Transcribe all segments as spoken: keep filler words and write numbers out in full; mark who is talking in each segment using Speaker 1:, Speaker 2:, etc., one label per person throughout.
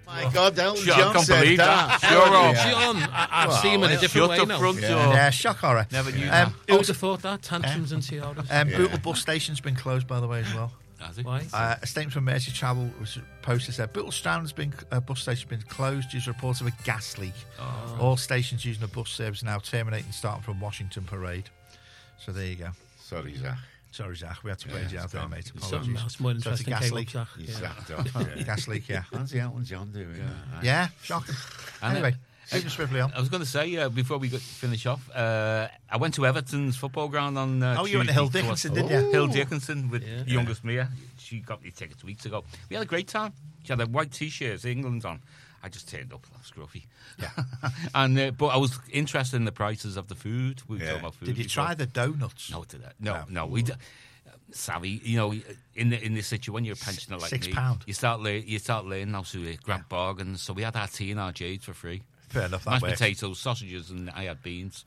Speaker 1: My God, Elton
Speaker 2: Sure, I
Speaker 1: John
Speaker 2: can't
Speaker 1: said
Speaker 2: believe
Speaker 1: that.
Speaker 2: that. Sure,
Speaker 1: Oh,
Speaker 2: yeah.
Speaker 3: John, I, I've
Speaker 1: Well,
Speaker 3: seen him in a
Speaker 1: it's
Speaker 3: different
Speaker 2: shut
Speaker 3: way
Speaker 2: the
Speaker 3: now.
Speaker 2: front
Speaker 1: Yeah.
Speaker 2: door.
Speaker 4: Yeah, shock horror.
Speaker 2: Never knew
Speaker 4: Um,
Speaker 2: that.
Speaker 3: I would have thought that. Tantrums and tiaras.
Speaker 4: Um,
Speaker 1: Yeah.
Speaker 4: Bootle bus station's been closed, by the way, as well.
Speaker 2: Has he?
Speaker 3: Why?
Speaker 4: Uh, a statement from Mersey Travel was posted said Bootle Strand's been uh, bus station has been closed due to reports of a gas leak.
Speaker 2: Oh.
Speaker 4: All stations using the bus service are now terminating starting from Washington Parade. So there you go.
Speaker 1: Sorry, Zach.
Speaker 4: Sorry, Zach, we had to
Speaker 1: Yeah,
Speaker 4: praise you
Speaker 1: it's
Speaker 4: out there,
Speaker 1: gone.
Speaker 4: mate.
Speaker 3: Something
Speaker 4: Apologies.
Speaker 3: else more
Speaker 4: So it's a
Speaker 3: interesting
Speaker 4: gas
Speaker 3: came up,
Speaker 4: leak.
Speaker 3: Zach.
Speaker 1: He's
Speaker 3: Yeah.
Speaker 1: sacked off. Yeah.
Speaker 4: Gas leak, yeah.
Speaker 1: How's the Elton John doing? Yeah.
Speaker 4: Yeah, shocking.
Speaker 2: And, uh,
Speaker 4: Anyway, moving swiftly on.
Speaker 2: I was going to say, uh, before we got, finish off, uh, I went to Everton's football ground on uh,
Speaker 4: Oh, you went to
Speaker 2: Tuesday
Speaker 4: Hill
Speaker 2: to watch-
Speaker 4: Dickinson, didn't you?
Speaker 2: Hill Dickinson with
Speaker 3: Yeah.
Speaker 2: youngest Mia. She got me tickets weeks ago. We had a great time. She had a white T-shirt, England on. I just turned up, scruffy.
Speaker 4: Yeah.
Speaker 2: and uh, But I was interested in the prices of the food. We were
Speaker 1: Yeah.
Speaker 2: talking about food.
Speaker 4: Did you
Speaker 2: before.
Speaker 4: try the donuts?
Speaker 2: No, did that? No,
Speaker 4: No.
Speaker 2: no. We d- savvy, you know, in the in this situation when you're a pensioner like
Speaker 4: Six
Speaker 2: me,
Speaker 4: pound.
Speaker 2: you start le- you start learning how to uh, grab bargains. So we had our tea and our jade for free.
Speaker 4: Fair enough, that
Speaker 2: Mashed
Speaker 4: works.
Speaker 2: potatoes, sausages, and I had beans.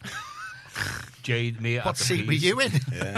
Speaker 2: Jade, me,
Speaker 4: What
Speaker 2: had the
Speaker 4: seat were
Speaker 2: peas.
Speaker 4: you in?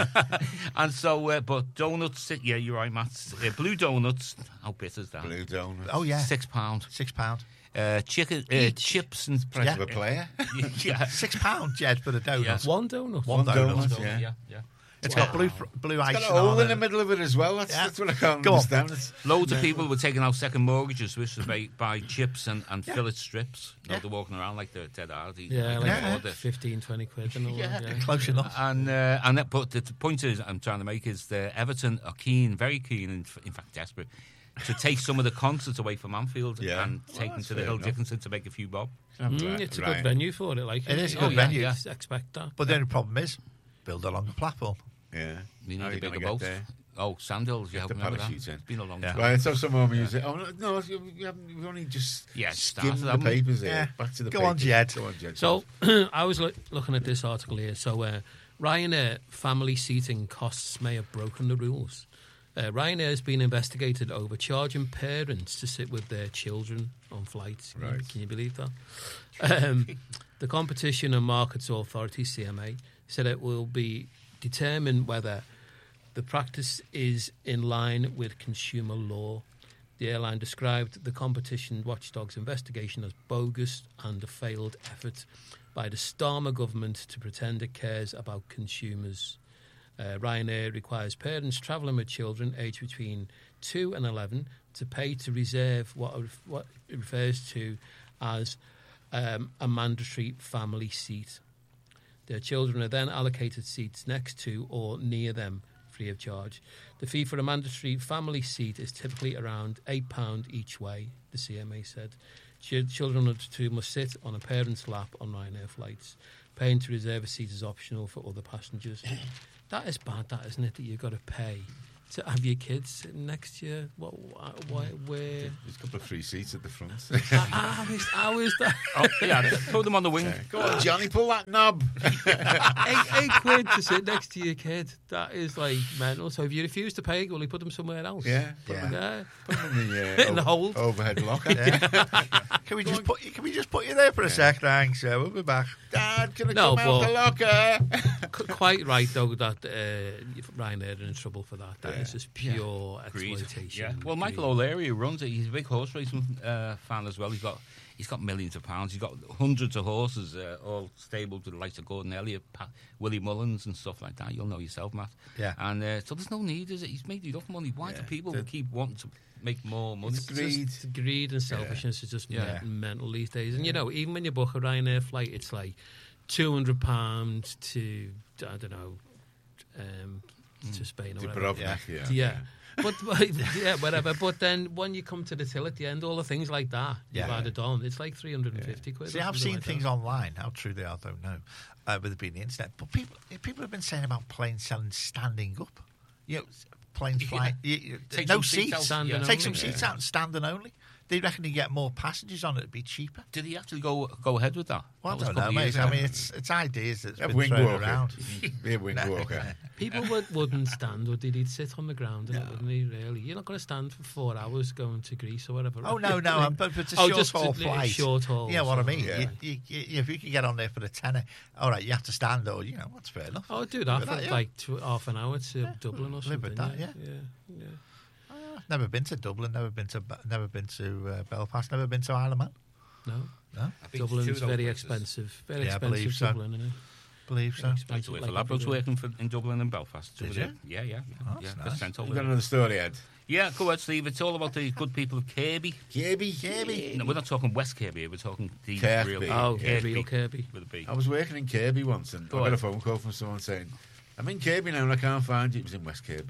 Speaker 2: And so, uh, but donuts, yeah, you're right, Matt. Uh, blue donuts, how bitter is that?
Speaker 1: Blue donut.
Speaker 4: Oh, yeah.
Speaker 2: Six pound.
Speaker 4: Six pound.
Speaker 2: Uh, chicken, uh, chips and
Speaker 1: Price
Speaker 4: Yeah.
Speaker 1: of a player.
Speaker 2: yeah.
Speaker 4: Six pound, Jed, for the donut.
Speaker 2: Yeah.
Speaker 3: One donut.
Speaker 4: One
Speaker 1: One
Speaker 4: donut.
Speaker 1: donut. Yeah.
Speaker 2: yeah, yeah.
Speaker 4: It's got blue blue
Speaker 1: It's
Speaker 4: ice
Speaker 1: got a hole
Speaker 4: on
Speaker 1: in the
Speaker 4: it.
Speaker 1: middle of it as well. That's,
Speaker 4: Yeah.
Speaker 1: that's what I can't
Speaker 4: Go on.
Speaker 1: understand. It's-
Speaker 2: Loads of people were taking out second mortgages, which was buy, buy chips and, and
Speaker 4: Yeah.
Speaker 2: fillet strips. You know,
Speaker 4: Yeah.
Speaker 2: they're walking around like they're dead hard.
Speaker 3: Yeah, like
Speaker 4: Yeah.
Speaker 2: Order.
Speaker 3: fifteen, twenty quid and all that. Yeah.
Speaker 4: Close enough.
Speaker 2: And uh, and that, but the, the point is, I'm trying to make is that Everton are keen, very keen, and in fact desperate, to take some of the concerts away from Anfield
Speaker 1: Yeah.
Speaker 2: and
Speaker 1: Well,
Speaker 2: take them
Speaker 1: that's
Speaker 2: to the
Speaker 1: fair
Speaker 2: Hill
Speaker 1: enough.
Speaker 2: Dickinson to make a few bob.
Speaker 3: Mm, it's a
Speaker 1: Right.
Speaker 3: good venue for it. Like
Speaker 4: It is a
Speaker 3: Oh,
Speaker 4: good
Speaker 3: yeah,
Speaker 4: venue.
Speaker 3: yeah. Expect that.
Speaker 4: But the only problem is, build a longer platform.
Speaker 1: Yeah.
Speaker 2: We need
Speaker 1: How
Speaker 2: a
Speaker 1: you gonna
Speaker 2: bigger
Speaker 1: get
Speaker 2: boat.
Speaker 1: there?
Speaker 2: Oh, Sandhills, you
Speaker 1: Get
Speaker 2: help
Speaker 1: the
Speaker 2: me remember that?
Speaker 1: parachutes in.
Speaker 2: It's been a long
Speaker 4: Yeah.
Speaker 2: time.
Speaker 1: Right, let's have some more music. Oh, no, no we haven't, we've only just
Speaker 2: Yeah,
Speaker 1: skimmed
Speaker 2: started,
Speaker 1: the
Speaker 2: haven't we?
Speaker 1: papers here.
Speaker 4: Yeah.
Speaker 1: Back to the
Speaker 4: Go
Speaker 1: papers.
Speaker 4: on, Jed.
Speaker 1: Go on, Jed.
Speaker 3: So I was look, looking at this article here. So uh, Ryanair family seating costs may have broken the rules. Uh, Ryanair has been investigated over charging parents to sit with their children on flights. Can, you,
Speaker 1: Right.
Speaker 3: can you believe that? Um, the Competition and Markets Authority, C M A, said it will be determined whether the practice is in line with consumer law. The airline described the competition watchdog's investigation as bogus and a failed effort by the Starmer government to pretend it cares about consumers. Uh, Ryanair requires parents travelling with children aged between two and eleven to pay to reserve what, what it refers to as um, a mandatory family seat. Their children are then allocated seats next to or near them free of charge. The fee for a mandatory family seat is typically around eight pounds each way, the C M A said. Ch- children under two must sit on a parent's lap on Ryanair flights. Paying to reserve a seat is optional for other passengers. That is bad, that, isn't it, that you've got to pay to have your kids sitting next to you? What, why, where?
Speaker 1: There's a couple of free seats at the front.
Speaker 3: How is, how is that?
Speaker 2: Oh, yeah, throw them on the wing.
Speaker 1: Go on, Johnny, pull that knob.
Speaker 3: eight, eight quid to sit next to your kid. That is like mental. So if you refuse to pay, will he put them somewhere else?
Speaker 1: Yeah. Put
Speaker 4: Yeah.
Speaker 1: them
Speaker 3: Yeah.
Speaker 1: put them in the, uh,
Speaker 3: In the
Speaker 1: over-
Speaker 3: hold.
Speaker 1: overhead locker.
Speaker 4: Can we just put you? Can we just put you there for a sec? Thanks. Uh, we'll be back.
Speaker 1: Dad, can I
Speaker 3: No,
Speaker 1: come out
Speaker 3: but-
Speaker 1: the locker?
Speaker 3: Qu- Quite right, though, that uh, Ryanair are in trouble for that. That is
Speaker 1: Yeah.
Speaker 3: just pure
Speaker 2: Greed.
Speaker 3: exploitation.
Speaker 2: Yeah. Well, Michael
Speaker 3: Greed.
Speaker 2: O'Leary, who runs it, he's a big horse racing uh, fan as well. He's got he's got millions of pounds. He's got hundreds of horses, uh, all stabled with the likes of Gordon Elliott, Pat, Willie Mullins, and stuff like that. You'll know yourself, Matt.
Speaker 4: Yeah.
Speaker 2: And uh, so there's no need, is it? He's made enough money. Why do
Speaker 1: Yeah.
Speaker 2: people
Speaker 1: The-
Speaker 2: keep wanting to make more money?
Speaker 1: It's
Speaker 3: It's
Speaker 1: greed.
Speaker 3: just greed and selfishness is just
Speaker 2: Yeah.
Speaker 3: men- mental these days. And, you know, even when you book a Ryanair flight, it's like two hundred pounds to, I don't know, um, to Spain or
Speaker 1: To
Speaker 3: whatever.
Speaker 1: Dubrovnik, yeah.
Speaker 3: Yeah. But, but yeah, whatever. But then when you come to the till at the end, all the things like that you've
Speaker 4: Yeah.
Speaker 3: added on, it's like three hundred fifty quid.
Speaker 4: See,
Speaker 3: or
Speaker 4: I've
Speaker 3: something
Speaker 4: seen
Speaker 3: like
Speaker 4: things
Speaker 3: that.
Speaker 4: online. How true they are, I don't know. Uh, with it being the internet, but people people have been saying about planes selling standing up. You know, planes
Speaker 2: Yeah.
Speaker 4: flying. You, you,
Speaker 2: Take
Speaker 4: no
Speaker 2: some seats
Speaker 4: seats.
Speaker 2: out.
Speaker 3: Standing
Speaker 2: Yeah.
Speaker 4: Take
Speaker 3: only.
Speaker 4: some seats out and standing only. They reckon you get more passengers on it. It'd be cheaper.
Speaker 2: Did he actually go go ahead with that?
Speaker 4: Well,
Speaker 2: That was
Speaker 4: I
Speaker 2: a
Speaker 4: don't know,
Speaker 2: couple of years
Speaker 4: mate. I
Speaker 2: ago.
Speaker 4: mean, it's it's ideas that's
Speaker 1: A
Speaker 4: been
Speaker 1: wing
Speaker 4: thrown
Speaker 1: walker.
Speaker 4: around.
Speaker 1: Be a wing walker.
Speaker 3: People would, wouldn't stand, would they? They'd sit on the ground, and it, wouldn't they, really? You're not going to stand for four hours going to Greece or whatever.
Speaker 4: Oh no, no, um, but, but it's a
Speaker 3: Oh,
Speaker 4: short
Speaker 3: just
Speaker 4: haul
Speaker 3: to-
Speaker 4: flight.
Speaker 3: short haul,
Speaker 4: Yeah, what I
Speaker 3: so-
Speaker 4: mean.
Speaker 1: Yeah.
Speaker 4: You, you, you, if you can get on there for the tenner, all right, you have to stand, or you know, that's fair enough.
Speaker 3: I would do that
Speaker 4: Live
Speaker 3: for
Speaker 4: with that, yeah.
Speaker 3: like two, half an hour to Dublin or something.
Speaker 4: Live with that, yeah.
Speaker 3: yeah, yeah.
Speaker 4: I've never been to Dublin, never been to never been to uh, Belfast, never been to Isle of Man.
Speaker 3: No,
Speaker 4: No,
Speaker 2: I've been to two
Speaker 3: Dublin's
Speaker 2: of those
Speaker 3: very
Speaker 2: places.
Speaker 3: expensive. Very
Speaker 4: Yeah, I
Speaker 3: expensive.
Speaker 4: believe so.
Speaker 3: Dublin, isn't it?
Speaker 4: believe so.
Speaker 3: Very
Speaker 2: I
Speaker 3: expensive,
Speaker 2: used to
Speaker 3: like
Speaker 2: work for Labradors
Speaker 3: everywhere.
Speaker 2: working for, in Dublin and Belfast.
Speaker 4: Did
Speaker 2: Over
Speaker 4: you?
Speaker 2: there. Yeah, yeah,
Speaker 4: Oh,
Speaker 2: yeah.
Speaker 4: that's
Speaker 2: yeah
Speaker 4: nice.
Speaker 2: sent
Speaker 1: You
Speaker 2: over
Speaker 1: got
Speaker 2: there.
Speaker 1: another story, Ed?
Speaker 2: Yeah, go ahead, Steve. It's all about the good people of Kirby.
Speaker 1: Kirby, Kirby.
Speaker 2: No, we're not talking West Kirby. We're talking the
Speaker 1: Kirby.
Speaker 2: real
Speaker 3: Oh,
Speaker 1: Yeah.
Speaker 3: Kirby or Kirby.
Speaker 2: with a B.
Speaker 1: I was working in Kirby once, and
Speaker 2: Go
Speaker 1: I got
Speaker 2: on.
Speaker 1: a phone call from someone saying, "I'm in Kirby now, and I can't find you." It was in West Kirby.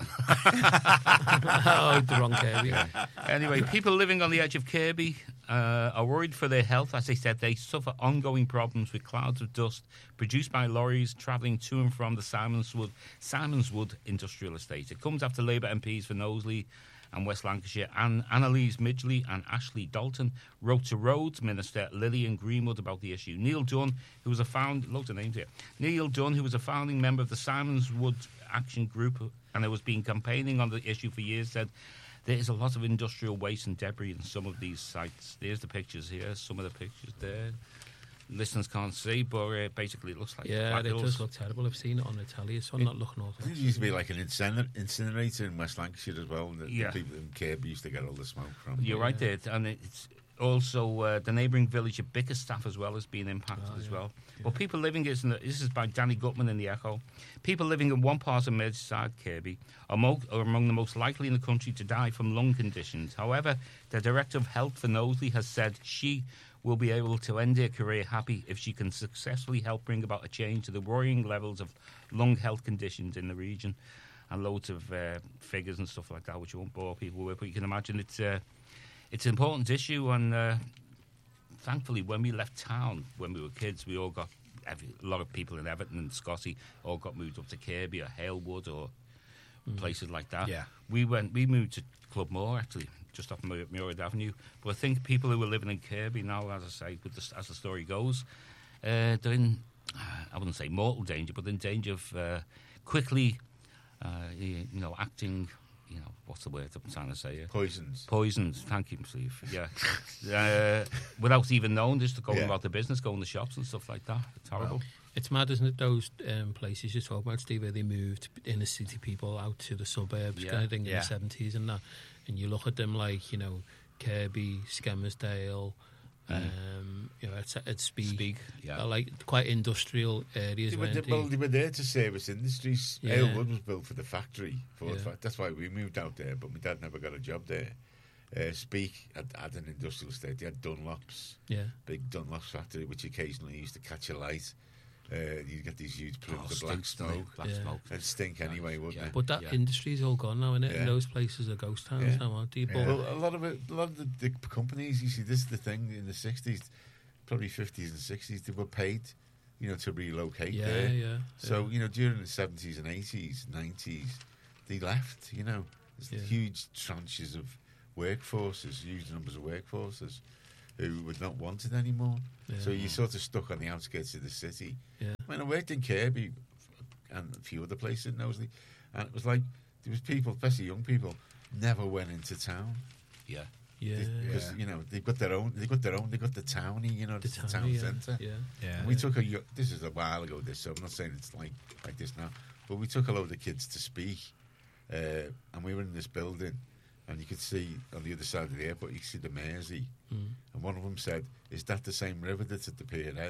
Speaker 3: Oh, the wrong Kirby.
Speaker 2: Anyway, people living on the edge of Kirby uh, are worried for their health. As they said, they suffer ongoing problems with clouds of dust produced by lorries travelling to and from the Simonswood, Simonswood Industrial Estate. It comes after Labour M Ps for Knowsley and West Lancashire, and Annalise Midgley and Ashley Dalton wrote to Rhodes Minister Lillian Greenwood about the issue. Neil Dunn, who was a found loads of names here. Neil Dunn, who was a founding member of the Simonswood Action Group and who has been campaigning on the issue for years, said there is a lot of industrial waste and debris in some of these sites. There's the pictures here. Some of the pictures there. Listeners can't see, but uh, basically it looks like
Speaker 3: Yeah,
Speaker 2: Black
Speaker 3: it
Speaker 2: Hills.
Speaker 3: does look terrible. I've seen it on the telly, so I'm not looking
Speaker 1: I
Speaker 3: awful.
Speaker 1: think there used to be like an incinerator, incinerator in West Lancashire as well. That
Speaker 2: Yeah.
Speaker 1: the people in Kirby used to get all the smoke from.
Speaker 2: You're right there, and it's also uh, the neighbouring village of Bickerstaff as well has been impacted
Speaker 3: Oh,
Speaker 2: as
Speaker 3: yeah.
Speaker 2: well. But people living is this is by Danny Gutman in the Echo. People living in one part of Merseyside, Kirby, are, mo- are among the most likely in the country to die from lung conditions. However, the Director of Health for Knowsley has said she will be able to end her career happy if she can successfully help bring about a change to the worrying levels of lung health conditions in the region, and loads of uh, figures and stuff like that, which won't bore people with. But you can imagine it's uh, it's an important issue, and uh, thankfully, when we left town when we were kids, we all got every, a lot of people in Everton and Scotty all got moved up to Kirby or Halewood or places like that.
Speaker 4: Yeah.
Speaker 2: we went. We moved to Club Moor actually, just off Mur- Muirhead Avenue. But I think people who are living in Kirby now, as I say, with the, as the story goes, uh, they're in, uh, I wouldn't say mortal danger, but in danger of uh, quickly, uh, you, you know, acting, you know, what's the word I'm trying to say here?
Speaker 1: Poisons.
Speaker 2: Poisons, thank you, Steve. Yeah. uh, without even knowing, just going
Speaker 1: Yeah.
Speaker 2: about the business, going to shops and stuff like that. It's horrible.
Speaker 3: It's mad, isn't it? Those um, places you talk about, Steve, where they moved inner city people out to the suburbs,
Speaker 2: Yeah,
Speaker 3: kind of thing, in
Speaker 4: yeah.
Speaker 3: the seventies and that. And you look at them like, you know, Kirby, Skelmersdale, um, you know, it's at Speak,
Speaker 2: Speak, yeah.
Speaker 3: They're like quite industrial areas.
Speaker 1: They were,
Speaker 3: weren't
Speaker 1: they,
Speaker 3: they?
Speaker 1: well, they were there to service industries.
Speaker 3: Yeah.
Speaker 1: Halewood was built for the factory. Ford
Speaker 3: Yeah.
Speaker 1: fa- That's why we moved out there, but my dad never got a job there. Uh, Speak had, had an industrial estate. They had Dunlops,
Speaker 3: Yeah.
Speaker 1: big Dunlops factory, which occasionally used to catch a light. Uh, you get these huge plumes
Speaker 2: Oh,
Speaker 1: of black
Speaker 2: stinks, doesn't it?
Speaker 1: smoke.
Speaker 2: Black
Speaker 3: Yeah.
Speaker 2: smoke.
Speaker 1: And stink anyway, wouldn't
Speaker 2: Yeah.
Speaker 1: it?
Speaker 3: But that
Speaker 2: Yeah.
Speaker 3: industry's all gone now, isn't it?
Speaker 1: Yeah.
Speaker 3: And those places are ghost towns
Speaker 1: Yeah.
Speaker 3: now, aren't they?
Speaker 1: Yeah.
Speaker 3: But
Speaker 1: Well, a lot of it, a lot of the, the companies, you see, this is the thing in the sixties, probably fifties and sixties, they were paid, you know, to relocate
Speaker 3: yeah,
Speaker 1: there.
Speaker 3: yeah.
Speaker 1: So, you know, during the seventies and eighties, nineties, they left, you know. There's
Speaker 3: Yeah.
Speaker 1: huge tranches of workforces, huge numbers of workforces who were not wanted anymore.
Speaker 3: Yeah.
Speaker 1: So you're sort of stuck on the outskirts of the city.
Speaker 3: Yeah.
Speaker 1: I mean, I worked in Kirby and a few other places in Knowsley, and it was like, there was people, especially young people, never went into town.
Speaker 2: Yeah.
Speaker 3: yeah,
Speaker 1: Because,
Speaker 4: Yeah.
Speaker 1: you know, they've got their own, they've got their own, they've got the townie, you know,
Speaker 3: the
Speaker 1: the,
Speaker 3: town,
Speaker 1: town
Speaker 3: yeah,
Speaker 1: centre.
Speaker 3: yeah.
Speaker 4: Yeah.
Speaker 1: And we took a, yo- this is a while ago, this, so I'm not saying it's like like this now, but we took a load of kids to Speak, uh, and we were in this building, and you could see on the other side of the airport, you could see the Mersey,
Speaker 3: Mm.
Speaker 1: and one of them said, "Is that the same river that's at the Pier Head?"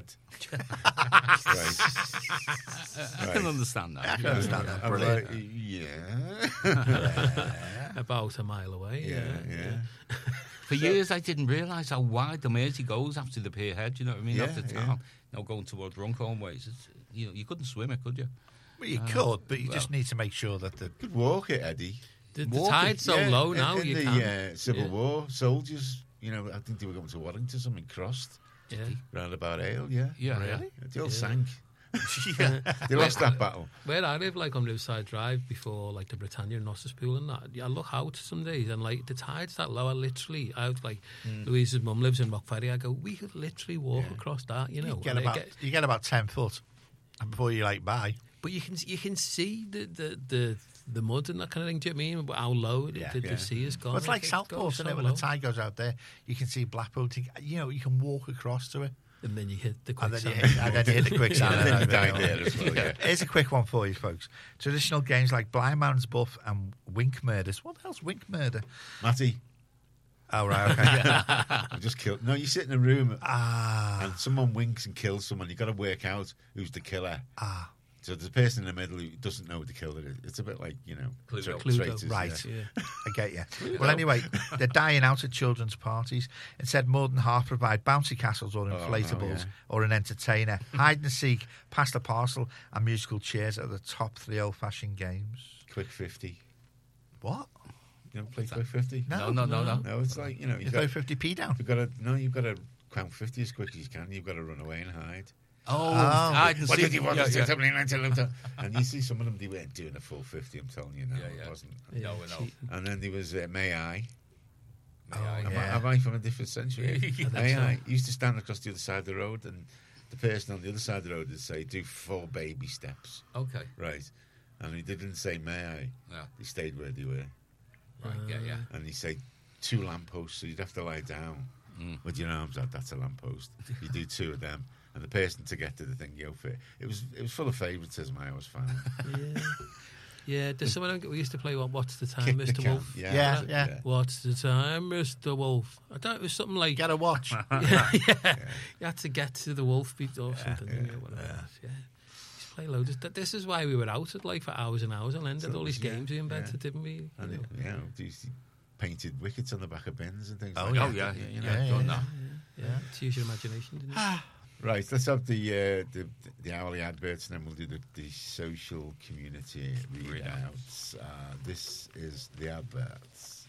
Speaker 1: Right.
Speaker 2: I can understand that.
Speaker 4: I can understand that.
Speaker 1: I was
Speaker 4: Brilliant.
Speaker 1: like, yeah,
Speaker 3: About a mile away.
Speaker 1: yeah, yeah.
Speaker 2: For years, I didn't realise how wide the Mersey goes after the Pier Head. You know what I mean?
Speaker 1: Yeah,
Speaker 2: after
Speaker 1: yeah.
Speaker 2: town, now going towards Runcorn ways. It's, you know, you couldn't swim it, could you?
Speaker 4: Well, you could, but you
Speaker 2: well.
Speaker 4: just need to make sure that the
Speaker 1: Could walk it, Eddie.
Speaker 3: The, the
Speaker 1: Walk it,
Speaker 3: tide's so
Speaker 1: yeah,
Speaker 3: low
Speaker 1: in-
Speaker 3: now,
Speaker 1: in
Speaker 3: you
Speaker 1: the
Speaker 3: can't.
Speaker 1: Uh, Civil
Speaker 3: Yeah.
Speaker 1: War soldiers, you know, I think they were going to Warrington, something crossed.
Speaker 3: Yeah.
Speaker 1: Round about Ale, yeah.
Speaker 2: Yeah.
Speaker 4: Really?
Speaker 1: They all
Speaker 3: Yeah.
Speaker 1: sank.
Speaker 4: yeah.
Speaker 1: They lost that battle.
Speaker 3: Where I live, like on Riverside Drive, before like the Britannia and Nosters Pool and that, yeah, I look out some days and like the tide's that low. I literally, I was like, Louise's mum lives in Rockferry. I go, we could literally walk
Speaker 1: Yeah.
Speaker 3: across that, you know.
Speaker 4: You get
Speaker 3: and it
Speaker 4: about
Speaker 3: get-
Speaker 4: you get about ten foot, and before you like bye.
Speaker 3: but you can you can see the the, the the mud and that kind of thing. Do you know what I mean? How low
Speaker 4: Yeah.
Speaker 3: the, the
Speaker 1: Yeah.
Speaker 3: sea has gone.
Speaker 4: Well, it's like
Speaker 3: it
Speaker 4: Southport,
Speaker 3: goes
Speaker 4: isn't
Speaker 3: so
Speaker 4: it? When
Speaker 3: low.
Speaker 4: the tide goes out there, you can see Blackpool. You know, you can walk across to it.
Speaker 3: and then you hit the
Speaker 4: And then, you
Speaker 3: quicksand.
Speaker 4: hit, and then you hit the quicksand.
Speaker 1: And then you
Speaker 4: and
Speaker 1: died
Speaker 4: then-
Speaker 1: there as well. Yeah.
Speaker 4: Here's a quick one for you, folks. Traditional games like Blind Man's Buff and Wink Murders. What the hell's Wink Murder?
Speaker 1: Matty,
Speaker 4: Oh, right, okay.
Speaker 1: I just killed. No, you sit in a room
Speaker 4: ah,
Speaker 1: and someone winks and kills someone. You've got to work out who's the killer.
Speaker 4: ah,
Speaker 1: So there's a person in the middle who doesn't know who the killer is. It's a bit like, you know,
Speaker 2: Cluedo.
Speaker 1: tra-
Speaker 3: Cluedo.
Speaker 1: traitors,
Speaker 4: right.
Speaker 1: yeah.
Speaker 3: Yeah.
Speaker 4: I get you. Well, anyway, they're dying out at children's parties. Instead, more than half provide bouncy castles or
Speaker 1: Oh, no,
Speaker 4: inflatables
Speaker 1: yeah.
Speaker 4: or an entertainer. Hide and seek, pass the parcel, and musical chairs are the top three old-fashioned games.
Speaker 1: Quick fifty.
Speaker 4: What?
Speaker 1: You don't play Quick fifty?
Speaker 2: No, no, no, no.
Speaker 1: No, it's like, you know,
Speaker 4: You
Speaker 1: you've
Speaker 4: throw
Speaker 1: got,
Speaker 4: fifty p down.
Speaker 1: you've got to, no, you've got to count fifty as quick as you can. You've got to run away and hide.
Speaker 2: Oh,
Speaker 4: Oh.
Speaker 2: hide and
Speaker 1: What
Speaker 2: seek.
Speaker 1: did you want
Speaker 2: Yeah,
Speaker 1: to say?
Speaker 2: yeah.
Speaker 1: Something like that. And you see some of them, they weren't doing a full fifty, I'm telling you now.
Speaker 2: Yeah, yeah.
Speaker 1: It wasn't.
Speaker 2: No, no.
Speaker 3: cheating.
Speaker 1: And then there was uh, May I.
Speaker 2: May I?
Speaker 1: Am, I,
Speaker 4: Yeah.
Speaker 1: am I from a different century?
Speaker 2: think
Speaker 1: May
Speaker 3: so.
Speaker 1: I used to stand across the other side of the road, and the person on the other side of the road would say, do four baby steps.
Speaker 2: Okay.
Speaker 1: Right. And he didn't say, may I.
Speaker 2: Yeah.
Speaker 1: They stayed where they were.
Speaker 2: Right. Yeah, yeah.
Speaker 1: And he said, two lampposts, so you'd have to lie down
Speaker 2: Mm.
Speaker 1: with your arms out. That's a lamppost. You do two of them. And the person to get to the thing, you go for it. It was, it was full of favouritism, I always found.
Speaker 3: Yeah. Yeah, does someone we used to play what? What's the time,
Speaker 1: Kick the
Speaker 3: Mister
Speaker 1: can.
Speaker 3: Wolf?
Speaker 1: Yeah,
Speaker 4: Yeah,
Speaker 1: that's it,
Speaker 4: yeah.
Speaker 3: What's the time, Mister Wolf? I don't. It was something like
Speaker 4: Get a watch.
Speaker 3: yeah, yeah. You had to get to the wolf beat or something. Yeah, whatever. it was, yeah. Used to play loads. Of, this is why we were out at like for hours and hours and ended
Speaker 1: So
Speaker 3: all these
Speaker 1: yeah,
Speaker 3: games we invented,
Speaker 1: yeah.
Speaker 3: didn't we? You
Speaker 1: And
Speaker 3: know.
Speaker 1: it, you know, these painted wickets on the back of bins and things
Speaker 4: Oh,
Speaker 1: like
Speaker 4: yeah.
Speaker 2: Oh,
Speaker 1: that.
Speaker 2: yeah.
Speaker 1: You know.
Speaker 2: Yeah,
Speaker 4: Yeah,
Speaker 2: done
Speaker 4: yeah,
Speaker 2: that.
Speaker 3: Yeah, to use your imagination, didn't you?
Speaker 1: Right, let's have the uh, the the hourly adverts, and then we'll do the, the social community readouts. Uh, this is the adverts.